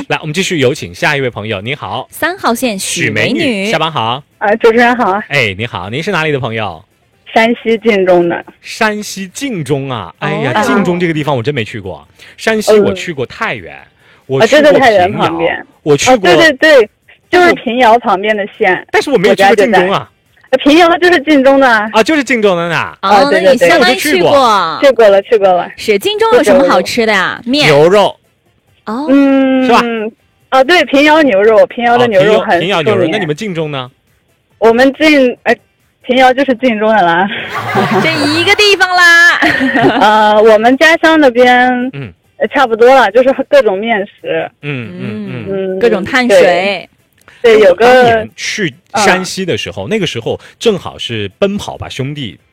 来，我们继续有请下一位朋友。您好 ，3号线许美女， 下班好。 主持人好。 哎，你好，您是哪里的朋友？ 山西晋中的。 山西晋中啊，哎呀，晋中这个地方我真没去过。山西我去过太原，我去过太原旁边， 我去过。 对，就是平遥旁边的县。 但是我没有去过晋中啊。 平遥就是晋中的啊，就是晋中的呢。 那你相当于去过。 去过了。 是晋中有什么好吃的呀？面、 牛肉。是吧？ 对，平遥牛肉，平遥的牛肉很。 平遥牛肉，那你们晋中呢？ 我们平遥就是晋中的啦。 这一个地方啦。 我们家乡那边，差不多了，就是各种面食。 各种碳水。 对，有个当年去山西的时候，那个时候正好是奔跑吧兄弟